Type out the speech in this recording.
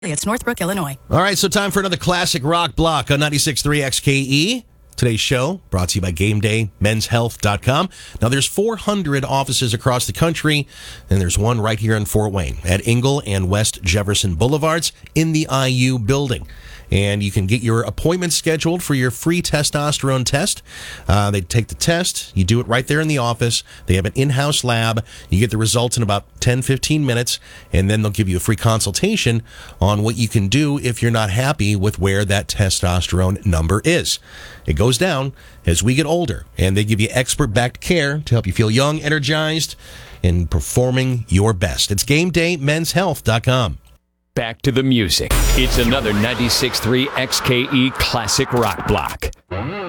It's Northbrook, Illinois. All right, so time for another classic rock block on 96.3 XKE. Today's show brought to you by GameDayMen'sHealth.com. Now, there's 400 offices across the country, and there's one right here in Fort Wayne at Ingle and West Jefferson Boulevards in the IU building. And you can get your appointment scheduled for your free testosterone test. They take the test. You do it right there in the office. They have an in-house lab. You get the results in about 10, 15 minutes, and then they'll give you a free consultation on what you can do if you're not happy with where that testosterone number is. It goes down as we get older, and they give you expert-backed care to help you feel young, energized, and performing your best. It's GameDayMen'sHealth.com. Back to the music. It's another 96.3 XKE Classic Rock Block.